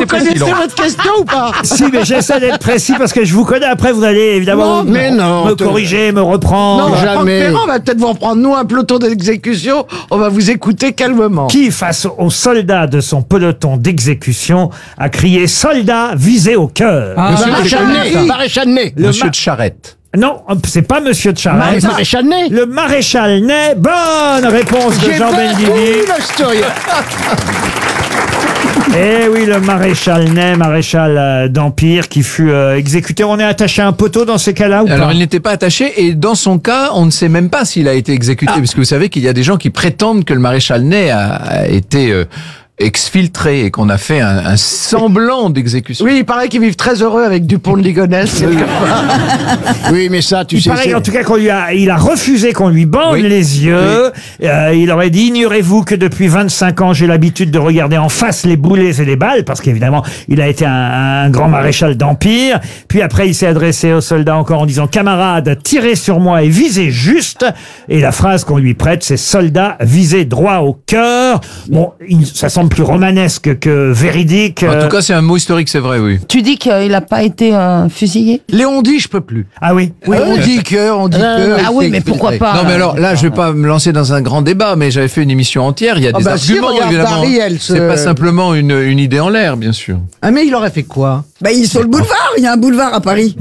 Vous connaissez votre question ou pas? Si, mais j'essaie d'être précis parce que je vous connais. Après, vous allez évidemment me corriger, me reprendre. Non, jamais. Franck Ferrand va peut-être vous reprendre. Nous, un peloton d'exécution, on va vous écouter calmement. Qui, face aux soldats de son peloton d'exécution, a crié « Soldats, visez au cœur ». Maréchal Ney. Monsieur de Charette. Non, c'est pas Monsieur de Charette. Maréchal Ney. Le maréchal Ney. Bonne réponse de Jean Benguigui. Eh oui, le maréchal Ney, maréchal d'Empire, qui fut exécuté. On est attaché à un poteau dans ces cas-là ou pas? Alors il n'était pas attaché et dans son cas, on ne sait même pas s'il a été exécuté, parce que vous savez qu'il y a des gens qui prétendent que le maréchal Ney a été exfiltré et qu'on a fait un semblant d'exécution. Oui, il paraît qu'ils vivent très heureux avec Dupont de Ligonnès. Oui, mais ça, tu Il sais. paraît en tout cas il a refusé qu'on lui bande les yeux. Il aurait dit, ignorez-vous que depuis 25 ans, j'ai l'habitude de regarder en face les boulets et les balles, parce qu'évidemment, il a été un grand maréchal d'Empire. Puis après, il s'est adressé aux soldats encore en disant, camarades, tirez sur moi et visez juste. Et la phrase qu'on lui prête, c'est soldats, visez droit au cœur. Bon, ça semble plus romanesque que véridique. En tout cas, c'est un mot historique, c'est vrai, oui. Tu dis qu'il n'a pas été fusillé? Léon dit, je peux plus. Ah oui. Oui, on dit que. Ah oui, mais pourquoi pas? Non, mais alors là, je vais pas me lancer dans un grand débat, mais j'avais fait une émission entière. Il y a des arguments, évidemment. C'est pas simplement une idée en l'air, bien sûr. Ah, mais il aurait fait quoi? Bah, il est sur le boulevard, il y a un boulevard à Paris.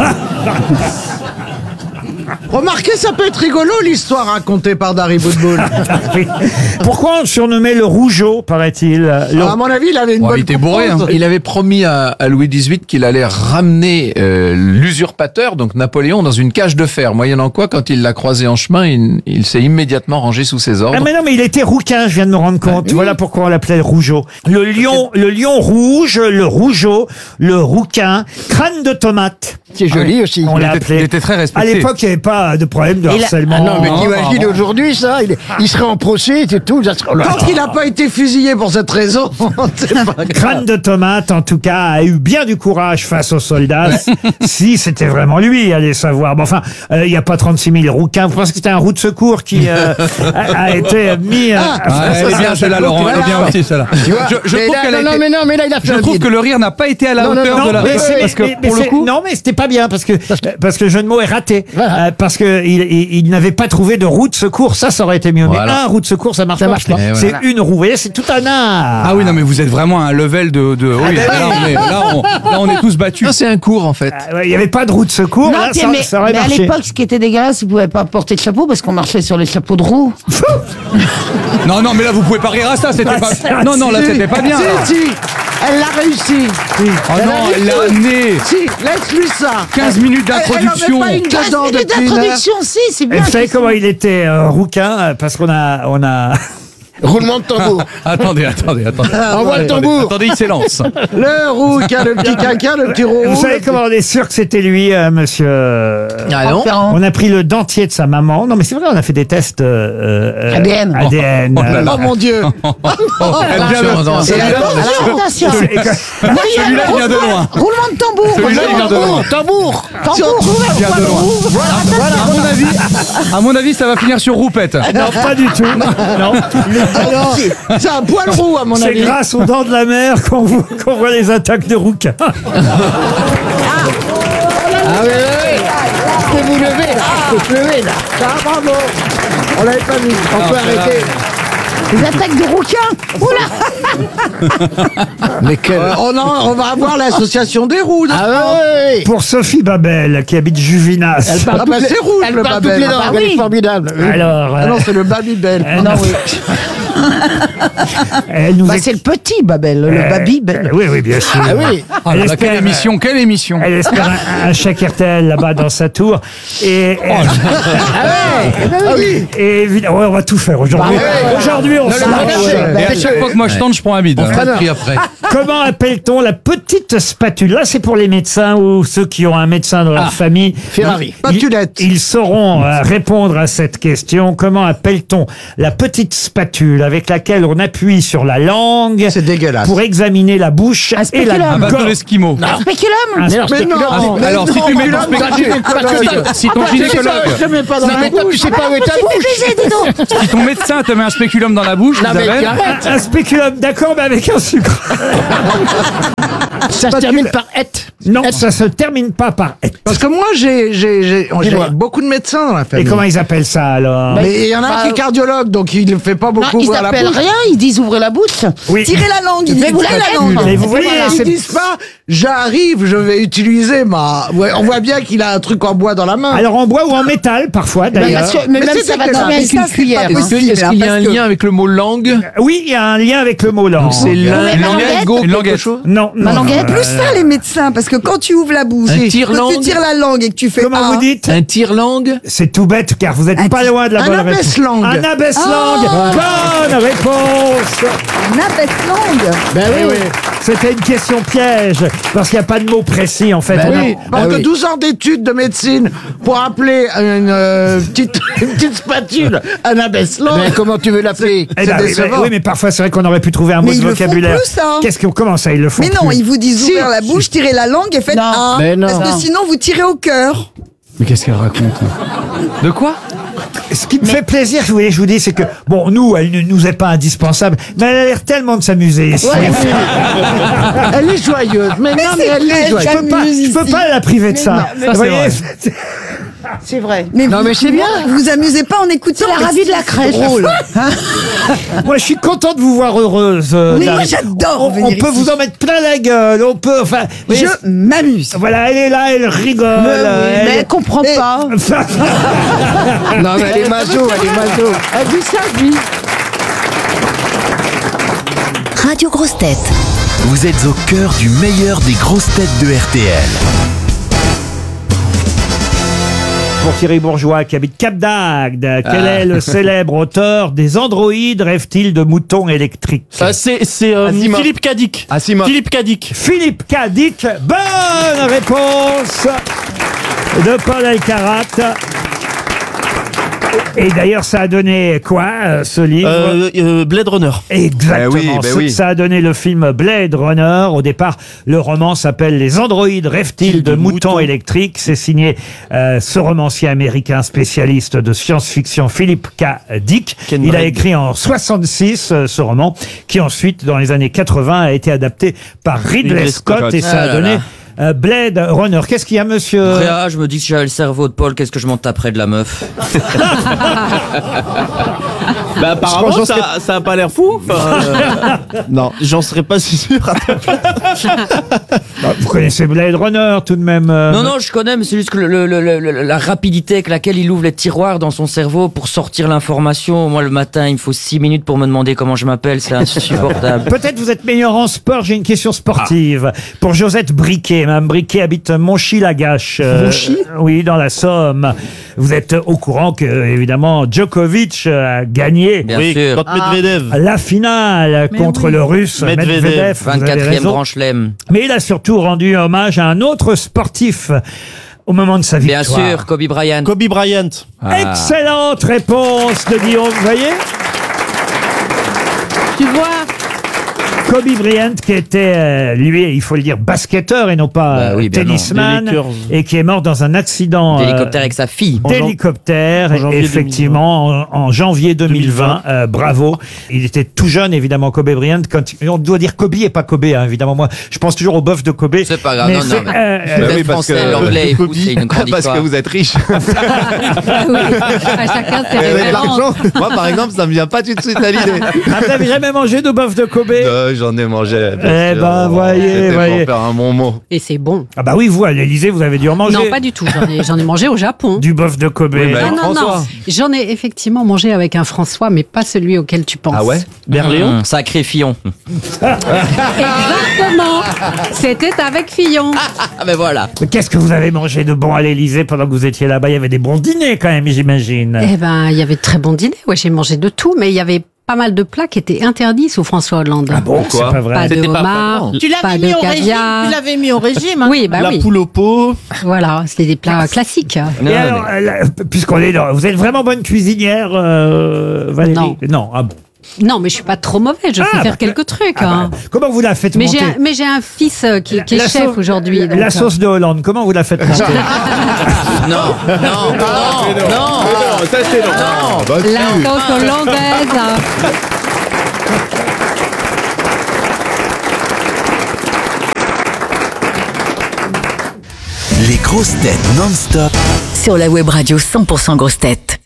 Remarquez, ça peut être rigolo, l'histoire racontée par Dari Boudboul. Oui. Pourquoi on le surnommait le Rougeau, paraît-il? À mon avis, il avait une bonne Il était bourré. Il avait promis à Louis XVIII qu'il allait ramener l'usurpateur, donc Napoléon, dans une cage de fer. Moyennant quoi, quand il l'a croisé en chemin, il s'est immédiatement rangé sous ses ordres. Ah mais non, mais il était rouquin, je viens de me rendre compte. Voilà pourquoi on l'appelait le Rougeau. Le lion rouge, le Rougeau, le rouquin, crâne de tomate. C'est joli aussi. On l'a appelé. Il était très respecté. À l'époque, il n'y avait pas de problème de harcèlement. Ah non, mais t'imagines aujourd'hui ça, il serait en procès, c'est tout. Tant qu'il n'a pas été fusillé pour cette raison, c'est pas grave. Crâne de tomate, en tout cas, a eu bien du courage face aux soldats. Si c'était vraiment lui, allez savoir. Bon, enfin, il n'y a pas 36 000 rouquins. Vous pensez que c'était un roue de secours qui a été mis... Elle est bien celle-là, Laurent. Elle est bien aussi, celle-là. Mais là, il a fait Je trouve que le rire n'a pas été à la hauteur de la... Parce que pour le coup... Non, mais c'était pas bien, parce que le jeu de mots est raté. Parce que il n'avait pas trouvé de roue de secours. Ça aurait été mieux. Voilà. Mais un roue de secours, ça marche pas. C'est une roue. Vous voyez, c'est tout un art. Ah oui, non, mais vous êtes vraiment à un level de... Oui, là, on est tous battus. Non, c'est un cours, en fait. Il n'y avait pas de roue de secours. Non, Là, mais ça aurait à marché. l'époque, ce qui était dégueulasse, vous ne pouvez pas porter de chapeau parce qu'on marchait sur les chapeaux de roue. Non, mais là, vous pouvez pas rire à ça. C'était pas... Non, là, c'était pas bien. Si, elle l'a réussi. Oh non, elle l'a amené. Si, laisse-lui ça. 15 minutes d'introduction. Elle en met pas une dedans depuis une heure. D'introduction, si, c'est bien. Vous savez comment il était rouquin? Parce qu'on a... Roulement de tambour. Attendez. Envoie le tambour. Attendez, il s'élance. Le rouquin, le petit caca, le petit roux. Vous savez comment on est sûr que c'était lui, monsieur Ah non. On a pris le dentier de sa maman. Non, mais c'est vrai, on a fait des tests ADN. Oh mon Dieu. Attention. Celui-là, il vient de loin. Roulement de tambour. Celui-là, il vient de loin. Tambour. Il vient de loin. À mon avis, ça va finir sur roupette. Non, pas du tout. Non. Alors, c'est un poil roux, à mon C'est avis. grâce aux dents de la mer qu'on voit les attaques de rouquins. Ah oui. Je peux vous lever là. Je peux lever là. Ah, bravo. On l'avait pas vu. On peut arrêter. Les attaques de rouquins. Oula. Mais quel... On va avoir l'association des roux. oui. Pour Sophie Babel, qui habite Juvinas. Elle parle toutes les- c'est rouge, elle le parle toutes Babel. les langues, elle est formidable. Alors, Ah non, c'est le Babybel. non, oui. Elle nous C'est le petit Babel, le Babybel. Oui, bien sûr. Ah oui. Oh là là, quelle émission. Elle espère un chèque RTL là-bas dans sa tour. Et et évidemment, on va tout faire aujourd'hui. Aujourd'hui, on s'arrache. Et à chaque fois que moi je tente, je prends un bide. On fera le prix après. Comment appelle-t-on la petite spatule? Là, c'est pour les médecins ou ceux qui ont un médecin dans leur famille. Ferrari. Spatulette. Ils sauront répondre à cette question. Comment appelle-t-on la petite spatule avec laquelle on appuie sur la langue C'est dégueulasse. pour examiner la bouche Un et la spéculum. Un bateau gorge? d'esquimau. Un spéculum. Mais non. Alors, si tu mets ton spéculum, si ton gynécologue, Je mets pas dans la bouche. Tu sais pas où est ta bouche. si ton médecin te met un spéculum dans la bouche, Non, mais Isabelle, arrête. Un spéculum, d'accord, mais avec un sucre. Ça se termine par et. Non, ça se termine pas par et. Parce que moi, j'ai beaucoup de médecins dans la Et famille. comment ils appellent ça alors? Mais il y en a un qui est cardiologue, donc il ne fait pas Non, beaucoup ils ouvrir la s'appellent bouche. rien, ils disent ouvrez la bouche. Oui. Tirez la langue, il Mais dit vous tirez l'avez la langue. Mais vous voyez, Ils c'est disent pas, j'arrive, je vais utiliser ma... Ouais, on voit bien qu'il a un truc en bois dans la main. alors en bois ou en métal parfois d'ailleurs. Mais même c'est ça va dégueulasse. tomber avec Mais une ça, c'est cuillère. pas hein. possible. Est-ce qu'il y a un parce que- lien avec le mot langue? Oui, il y a un lien avec le mot langue. C'est ma une languette langue, Une quelque languette. chose? Non, non. C'est plus ça les médecins, parce que quand tu ouvres la bouche, Un quand tu tire-langue. tires la langue et que tu fais Comment vous dites? Un tire-langue? C'est tout bête car vous êtes Un pas loin de la un bonne réponse. abaisse-langue. Un abaisse-langue. Bonne réponse. un abaisse-langue. Ben oui. C'était une question piège parce qu'il n'y a pas de mot précis en fait. Ben On a- Oui, parce que 12 ans d'études de médecine pour appeler une petite spatule un abaisse-langue. Mais comment tu veux l'appeler? Eh ben, oui, mais parfois c'est vrai qu'on aurait pu trouver un mot Mais de ils le font vocabulaire. plus, ça. Comment ça ils le font Mais non, plus ils vous disent Si. ouvrir la bouche, tirez la langue et faites Non. un. Mais non. Parce que Non. sinon vous tirez au cœur. Mais qu'est-ce qu'elle raconte? De quoi? Ce qui me fait plaisir, je vous dis, c'est que bon, nous, elle ne nous est pas indispensable, mais elle a l'air tellement de s'amuser. ici. Elle est joyeuse. Mais non, mais elle est elle joyeuse. Je peux pas la priver de ça. Ça, Vous c'est voyez, vrai. C'est vrai. Mais Non, vous, mais c'est bien. Vous vous amusez pas en écoutant. C'est la ravie de la crèche. Drôle. moi, je suis content de vous voir heureuse. Oui, moi Dari. j'adore On venir peut ici. vous en mettre plein la gueule. On peut, enfin. vous voyez, Je m'amuse. voilà, elle est là, elle rigole. Mais elle comprend Eh. pas. Non, mais elle est maso, elle est maso. Elle dit ça, lui. Radio Grosses Têtes. Vous êtes au cœur du meilleur des grosses têtes de RTL. Pour Thierry Bourgeois qui habite Cap d'Agde, quel est le célèbre auteur des androïdes rêve-t-il de moutons électriques? C'est Asimov. Philippe Cadic. Asimov. Philippe Cadic. Philippe Cadic, bonne réponse de Paul Alcarat. Et d'ailleurs, ça a donné quoi, ce livre? Blade Runner. Exactement. oui. Ça a donné le film Blade Runner. Au départ, le roman s'appelle Les androïdes rêvent-ils de moutons électriques. C'est signé ce romancier américain spécialiste de science-fiction Philippe K. Dick. Ken Il a Braid. écrit en 66 ce roman qui ensuite, dans les années 80, a été adapté par Ridley Scott et ça a donné Blade Runner. Qu'est-ce qu'il y a, monsieur? Réa, je me dis que si j'avais le cerveau de Paul, qu'est-ce que je m'en taperais de la meuf? Bah apparemment ça a pas l'air fou. Enfin, Non. j'en serais pas si sûr. Vous connaissez Blade Runner tout de même? Non, non, je connais, mais c'est juste que la rapidité avec laquelle il ouvre les tiroirs dans son cerveau pour sortir l'information. Moi, le matin, il me faut 6 minutes pour me demander comment je m'appelle, c'est insupportable. Peut-être vous êtes meilleur en sport. J'ai une question sportive pour Josette Briquet. Mme Briquet habite Monchy-Lagache. Oui, dans la Somme. Vous êtes au courant que, évidemment, Djokovic a gagné Bien sûr. Contre Medvedev. la finale contre le Russe Medvedev. Vous avez 24e raison. Grand Chelem. Mais il a surtout rendu hommage à un autre sportif au moment de sa victoire. Bien sûr, Kobe Bryant. Kobe Bryant. Excellente réponse de Guillaume, vous voyez? Tu vois, Kobe Bryant qui était, lui, il faut le dire, basketteur et non pas Bah oui, bien tennisman, non. Des Lakers. et qui est mort dans un accident D'hélicoptère avec sa fille. d'hélicoptère, en janvier effectivement, en janvier 2020. Bravo. Il était tout jeune, évidemment, Kobe Bryant. On doit dire Kobe et pas Kobe, hein, évidemment. Moi, je pense toujours au bœuf de Kobe. C'est pas grave, non, c'est, non, mais- Bah Le oui, parce français, que- l'anglais, écoute, c'est une grande Parce histoire. que vous êtes riche. À chacun ses Avec références. l'argent. Moi, par exemple, ça me vient pas tout de suite à l'idée. Ah, vous n'avez jamais mangé de bœuf de Kobe? J'en ai mangé. Eh ben, voyez, C'était voyez. pour faire un bon mot. Et c'est bon. Ah bah oui, vous, à l'Élysée, vous avez dû en manger. Non, pas du tout. J'en ai mangé au Japon. Du bœuf de Kobe. Oui, bah, Non, non, non. François. J'en ai effectivement mangé avec un François, mais pas celui auquel tu penses. Ah ouais? Berléon. Sacré Fillon. Exactement. C'était avec Fillon. Ah ben voilà. Mais qu'est-ce que vous avez mangé de bon à l'Élysée pendant que vous étiez là-bas? Il y avait des bons dîners quand même, j'imagine. Eh ben, il y avait de très bons dîners. Ouais, j'ai mangé de tout, mais il y avait pas mal de plats qui étaient interdits sous François Hollande. Ah bon, c'est pas vrai. Pas de C'était pas homard, vraiment. tu pas l'avais de mis au régime. caviar. Tu l'avais mis au régime. Hein. Oui, bah La oui. poule au pot. Voilà, c'était des plats classiques. Non, Et mais- alors, puisqu'on est dans, vous êtes vraiment bonne cuisinière, Valérie? Non. Ah bon. Non, mais je suis pas trop mauvaise. Je sais Ah, faire bah, quelques trucs. Ah bah, hein. comment vous la faites Mais monter? j'ai un fils qui est La chef sauce- aujourd'hui. donc, La sauce de Hollande, comment vous la faites monter? Non, non, non, non. Ça, c'est non. La sauce hollandaise. grosses têtes non-stop Sur la web radio 100% grosses têtes.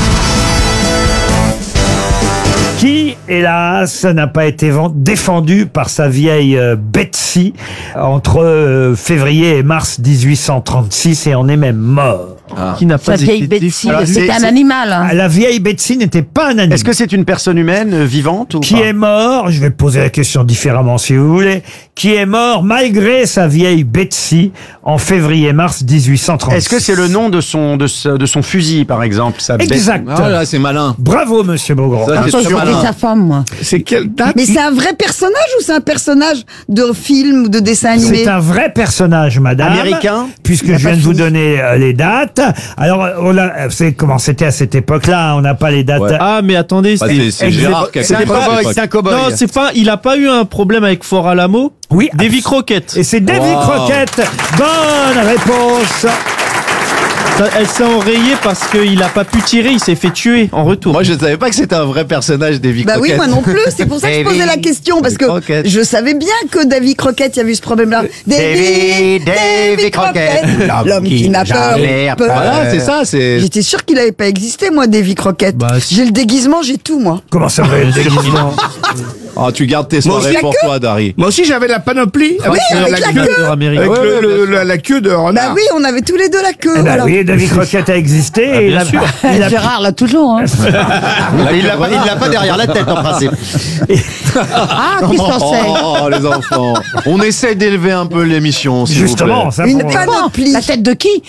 Qui, hélas, n'a pas été défendu par sa vieille Betsy entre février et mars 1836 et en est même mort. Qui n'a pas Sa vieille été Betsy, Alors, c'était un animal. Hein. La vieille Betsy n'était pas un animal. Est-ce que c'est une personne humaine vivante ou Qui pas est mort, je vais poser la question différemment si vous voulez, qui est mort malgré sa vieille Betsy en février-mars 1836. Est-ce que c'est le nom de son fusil, par exemple, sa Exact. Ah là, c'est malin. Bravo, monsieur Beaugrand. Ça, c'est C'était sûr malin. sa femme, moi. C'est quelle date? Mais c'est un vrai personnage ou c'est un personnage de film ou de dessin animé? C'est un vrai personnage, madame. Américain? Puisque je viens de vous donner les dates. Alors, c'est comment c'était à cette époque-là, on n'a pas les dates. Ouais. Ah, mais attendez, Bah, c'est Gérard qui a C'est un fait ça à cow-boy, l'époque. c'est un cow-boy. Non, c'est pas. Il a pas eu un problème avec Fort Alamo. Oui. Davy Crockett. Et c'est Davy Wow. Crockett. Bonne réponse. Elle s'est enrayée parce qu'il a pas pu tirer. Il s'est fait tuer en retour. Moi, je savais pas que c'était un vrai personnage, Davy Bah oui, Crockett. moi non plus. C'est pour ça que je posais la question parce que Crockett. je savais bien que Davy Crockett, il y avait eu ce problème-là. Davy Crockett, l'homme qui n'a peur. Voilà, c'est ça, c'est... J'étais sûr qu'il avait pas existé, moi, Davy Crockett. Bah, si. J'ai le déguisement, j'ai tout, moi. Comment ça va être déguisement? Ah, tu gardes tes soirées aussi, pour la toi, Dari. Moi aussi, j'avais la panoplie. Oui, avec la queue. américain. Avec la queue de renard. Bah oui, on avait tous les deux la queue. Eh ben voilà. oui, Davy Crockett a existé. et il bien a- sûr. il a- Gérard, là, toujours. Hein. Il l'a pas derrière la tête, en principe. Ah, qui s'en sait? Oh, les enfants. On essaie d'élever un peu l'émission, s'il vous Justement, plaît. ça Une pour- panoplie. La tête de qui?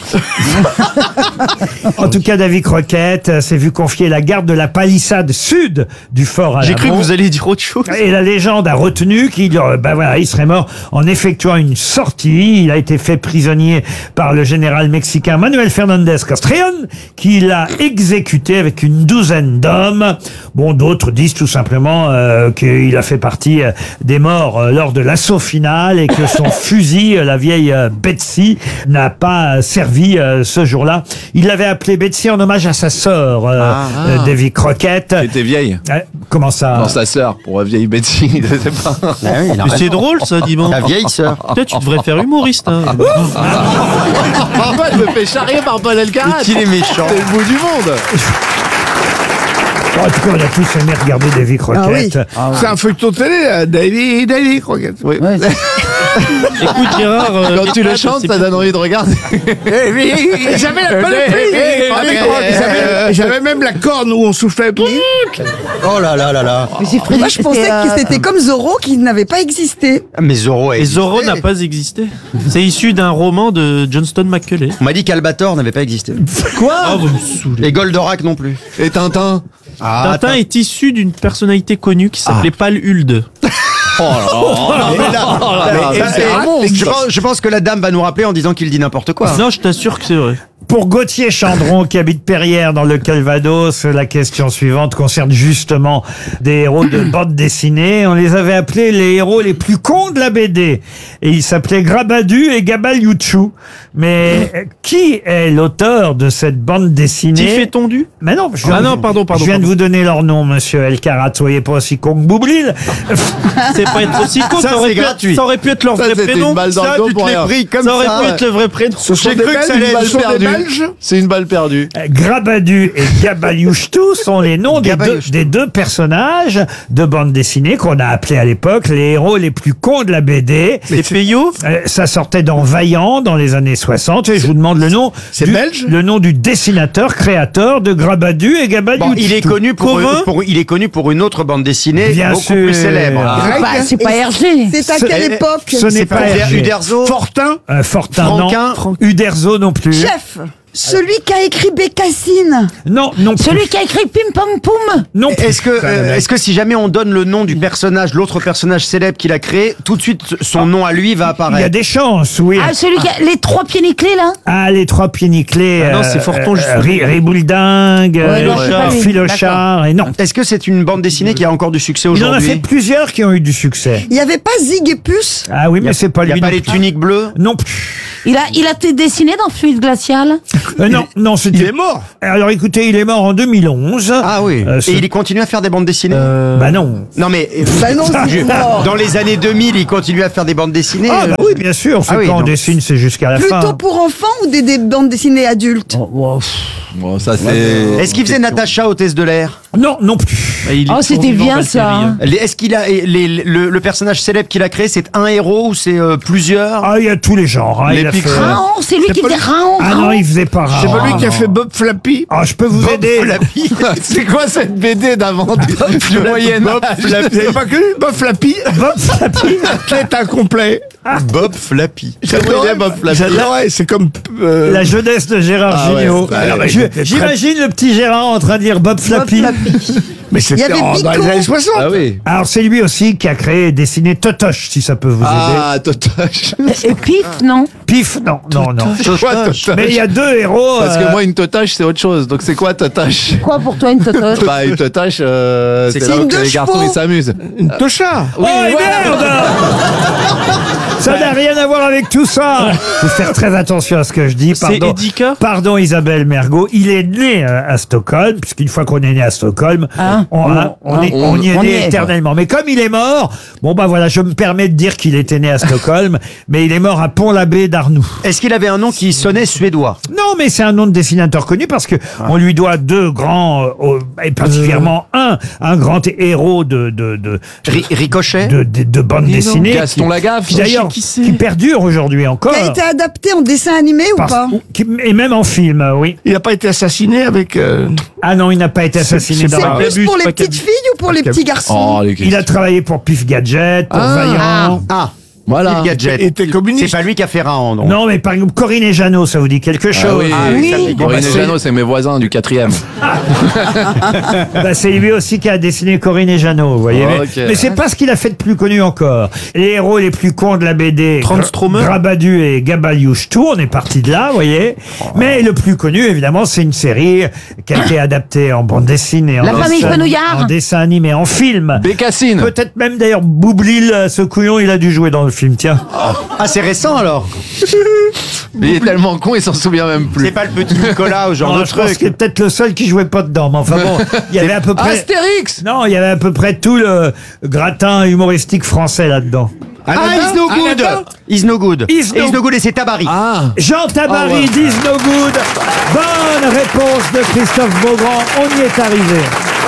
En tout cas, Davy Crockett s'est vu confier la garde de la palissade sud du fort Alamo. J'ai cru que vous alliez dire autre chose. Et la légende a retenu qu'il il serait mort en effectuant une sortie. Il a été fait prisonnier par le général mexicain Manuel Fernandez Castrillon, qui l'a exécuté avec une douzaine d'hommes. Bon, d'autres disent tout simplement qu'il a fait partie des morts lors de l'assaut final et que son fusil, la vieille Betsy, n'a pas servi ce jour-là. Il l'avait appelée Betsy en hommage à sa sœur, Davy Crockett. Elle était vieille. Comment ça? Non, sa sœur, pour vieille Betsy, je sais pas. Mais c'est drôle ça, dis donc. La vieille sœur. Peut-être tu devrais faire humoriste. Hein. Moi, je me fais charrier par Paul Elkarat. Il est méchant. C'est le bout du monde. En tout cas, on a tous aimé regarder Davy Crockett. C'est un feuilleton télé, Davy Crockett. Oui. Écoute Gérard, Quand tu le chantes, ça donne envie de regarder. J'avais la panoplie. J'avais même la corne où on soufflait. Oh là là là là. Moi, je pensais que c'était comme Zorro qui n'avait pas existé. Mais Zorro Et Zorro n'a pas existé. C'est issu d'un roman de Johnston McCulley. On m'a dit qu'Albator n'avait pas existé. Ah, vous me saoulez. Et Goldorak non plus. Et Tintin. Tintin est issu d'une personnalité connue qui s'appelait Palhulde. Je pense que la dame va nous rappeler en disant qu'il dit n'importe quoi. Non, je t'assure que c'est vrai. Pour Gauthier Chandron, qui habite Perrières dans le Calvados, la question suivante concerne justement des héros de bande dessinée. On les avait appelés les héros les plus cons de la BD. Et ils s'appelaient Grabadu et Gabaliouchou. Mais qui est l'auteur de cette bande dessinée? Tiffé tondu. Mais non, je viens, Ah non, pardon. je viens de vous donner leur nom, monsieur Elkarat. Soyez pas aussi con que Boublil. C'est pas être aussi con, Ça, ça aurait c'est pu gratuit. ça aurait pu être leur Ça, vrai c'était prénom. une balle dans Ça, le dos tu te pour l'es rien. pris comme Ça aurait ça. pu être le vrai prénom. Ce sont J'ai des cru que ça allait Belges, être ce sont des perdu. Belges. C'est une balle perdue. Grabadu et Gabaliouchtou sont les noms des deux personnages de bande dessinée qu'on a appelés à l'époque les héros les plus cons de la BD. C'est Peyo. Ça sortait dans Vaillant dans les années 60 et je vous demande le nom C'est belge le nom du dessinateur créateur de Grabadu et Gabaliouchtou. Bon, il est connu Covin il est connu pour une autre bande dessinée Bien beaucoup sûr. plus célèbre. Greg, C'est pas Hergé. C'est à Ce- quelle époque? Ce n'est pas Hergé. Uderzo. Fortin. Fortin, Franquin. non. Uderzo non plus. Chef, celui qui a écrit Bécassine. Non, non plus. Celui qui a écrit Pim Pam Poum. Non plus. Est-ce que si jamais on donne le nom du personnage, l'autre personnage célèbre qu'il a créé, tout de suite son nom à lui va Il y a apparaître? des chances, oui. Ah, celui qui a les trois pieds nickelés, là. Ah, les trois pieds nickelés. Ah non, c'est Forton, justement. Ribouledingue, Ouais, non, c'est pas lui. Philochard, et non. Est-ce que c'est une bande dessinée qui a encore du succès Il en a fait aujourd'hui? plusieurs qui ont eu du succès. Il n'y avait pas Zig et Puce? Ah oui, mais c'est pas Il n'y lui. a pas non les plus. tuniques bleues? Non plus. Il a été dessiné dans Fluide Glacial. Non, c'était... Il est mort. Alors écoutez, il est mort en 2011. Ah oui. ce- Et il continue à faire des bandes dessinées Bah non. Non mais Bah non, c'est mort. dans les années 2000, il continue à faire des bandes dessinées. Ah bah oui, bien sûr. C'est Ah oui, quand on donc- dessine, c'est jusqu'à la fin. Plutôt pour enfants ou des bandes dessinées adultes? Bon, ça c'est. Est-ce qu'il faisait Natacha hôtesse de l'air? Non, non plus. Oh, c'était bien ça. hein. Est-ce qu'il a le personnage célèbre qu'il a créé, c'est un héros ou c'est plusieurs? Ah, il y a tous les genres. Hein. Les Il a fait- Picsou. Raon, c'est lui qui faisait Raon. Ah non, il faisait pas C'est Raon. pas lui qui a fait Bob Flappy. Ah, je peux vous aider. C'est quoi cette BD d'avant du Moyen Bob Âge? Flappy. Vous avez pas connu Bob Flappy? Bob Flappy. Athlète incomplet. Bob Flappy. J'adorais Bob Flappy. J'adorais, c'est comme... La jeunesse de Gérard Ah ouais, Jugnot. ouais, Alors, ouais, j'imagine le petit Gérard en train de dire Bob Flappy. Mais Il y c'était avait dans les Pico. années 60. Ah oui. Alors c'est lui aussi qui a créé et dessiné Totoche, si ça peut vous aider. Ah, Totoche. Et Pif, non. Pif, non, non, non. Quoi, Totoche? Mais il y a deux héros. Parce que moi, une Totoche, c'est autre chose. Donc, c'est quoi, Totoche? Quoi pour toi une totoche? Bah, une Totoche, c'est là une où deux les garçons, chevaux. ils s'amusent. Une tocha. Oh, et merde. Ça n'a rien à voir avec tout ça. Faut faire très attention à ce que je dis. C'est Pardon, Eddie Kerr pardon Isabelle Mergo. Il est né à Stockholm, puisqu'une fois qu'on est né à Stockholm, on y est né éternellement. Mais comme il est mort, bon bah voilà, je me permets de dire qu'il était né à Stockholm, mais il est mort à Pont-l'Abbé d'Arnoux. Est-ce qu'il avait un nom qui sonnait suédois? Non, mais c'est un nom de dessinateur connu parce que on lui doit deux grands, et particulièrement un grand héros de Ricochet? de bande dessinée. Gaston Lagaffe. Qui d'ailleurs, qui perdure aujourd'hui encore. Qui a été adapté en dessin animé ou pas? Et même en film, oui. Il n'a pas été assassiné avec... Ah non, il n'a pas été assassiné dans C'est la plus pour les petites filles ou pour les petits garçons? Il a travaillé pour Pif Gadget, pour Vaillant. Voilà. Pif Gadget. Il était communiste. C'est pas lui qui a fait Raon, donc. Non, mais par exemple, Corinne et Jeannot, ça vous dit quelque chose? oui. ça me dit Corinne et c'est- Jeannot, c'est mes voisins du 4e. Bah, c'est lui aussi qui a dessiné Corinne et Jeannot, vous voyez. Oh, mais ok. c'est pas ce qu'il a fait de plus connu encore. Les héros les plus cons de la BD, Transtromer. Grabadu et Gabaliouche tout, on est parti de là, vous voyez. Mais le plus connu, évidemment, c'est une série qui a été adaptée en bande dessinée, La famille Fenouillard. en dessin animé, en film. Bécassine. Peut-être même d'ailleurs Boublil, ce couillon, il a dû jouer dans le film, tiens. Ah, c'est récent alors. Il est tellement con, il s'en souvient même plus. C'est pas le petit Nicolas ou genre Non, de je pense truc. qu'il est peut-être le seul qui jouait pas dedans, mais enfin bon, il y avait à peu près... Astérix. Non, il y avait à peu près tout le gratin humoristique français là-dedans. Ah, Is No Good. Is No Good. Is No- Is No Good et c'est Tabary. Jean Tabary, d'Is No Good. Bonne réponse de Christophe Beaugrand. On y est arrivé.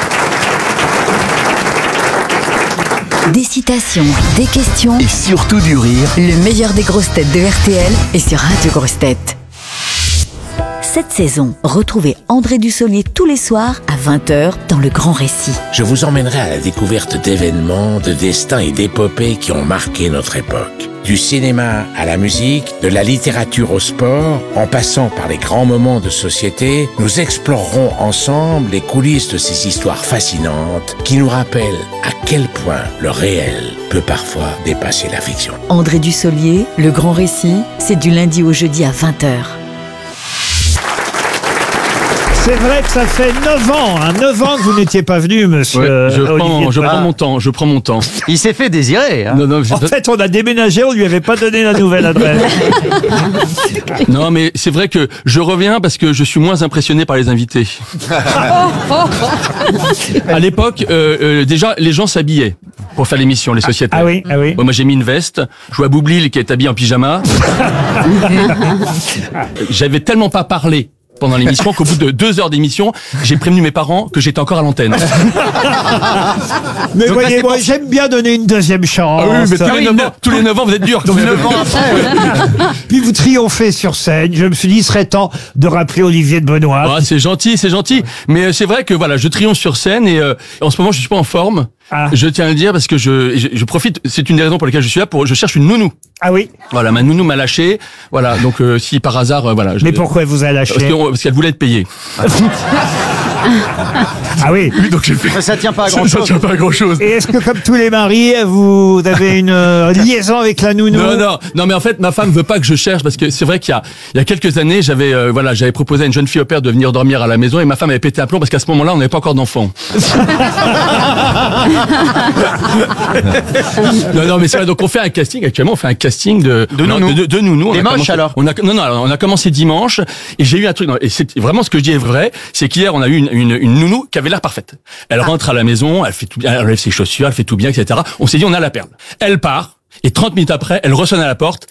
Des citations, des questions. Et surtout du rire. Le meilleur des grosses têtes de RTL est sur Radio Grosses Têtes. Cette saison, retrouvez André Dussolier tous les soirs à 20h dans Le Grand Récit. Je vous emmènerai à la découverte d'événements, de destins et d'épopées qui ont marqué notre époque. Du cinéma à la musique, de la littérature au sport, en passant par les grands moments de société, nous explorerons ensemble les coulisses de ces histoires fascinantes qui nous rappellent à quel point le réel peut parfois dépasser la fiction. André Dussolier, Le Grand Récit, c'est du lundi au jeudi à 20h. C'est vrai que ça fait 9 ans, 9 ans que vous n'étiez pas venu, monsieur. je Olivier prends mon temps. Il s'est fait désirer. Hein. Non, En fait, on a déménagé, on lui avait pas donné la nouvelle adresse. non, mais c'est vrai que je reviens parce que je suis moins impressionné par les invités. À l'époque, déjà, les gens s'habillaient pour faire l'émission, les sociétés. Ah oui, ah oui. Bon, moi, j'ai mis une veste. Je vois Boublil qui est habillé en pyjama. J'avais tellement pas parlé pendant l'émission qu'au bout de 2 heures d'émission, j'ai prévenu mes parents que j'étais encore à l'antenne. Mais Donc, voyez, là, moi, j'aime bien donner une deuxième chance. Ah oui, mais tous les 9 ans, vous êtes durs. Donc, 9 ans après. Puis vous triomphez sur scène. Je me suis dit, il serait temps de rappeler Olivier de Benoît. Ah, c'est gentil. Mais c'est vrai que voilà, je triomphe sur scène et en ce moment, je suis pas en forme. Ah. Je tiens à le dire parce que je profite. C'est une des raisons pour lesquelles je suis là. Je cherche une nounou. Ah oui. Voilà, ma nounou m'a lâché. Voilà, donc si par hasard, voilà. Mais pourquoi elle vous a lâché? Parce qu'elle voulait être payée. Ah oui. Donc j'ai fait. Ça tient pas à grand Ça chose. tient pas à grand chose. Et est-ce que, comme tous les maris, vous avez une liaison avec la nounou? Non, mais en fait, ma femme veut pas que je cherche parce que c'est vrai qu'il y a quelques années, j'avais proposé à une jeune fille au père de venir dormir à la maison et ma femme avait pété un plomb parce qu'à ce moment-là, on n'avait pas encore d'enfant. Non, mais c'est vrai. Donc on fait un casting actuellement. On fait un casting de nounous. De nounous. Des moches alors. On a commencé dimanche et j'ai eu un truc. Et c'est vraiment ce que je dis est vrai. C'est qu'hier on a eu une nounou qui avait l'air parfaite. Elle rentre à la maison, elle fait tout bien, elle enlève ses chaussures, elle fait tout bien, etc. On s'est dit on a la perle. Elle part. Et 30 minutes après, elle ressonne à la porte.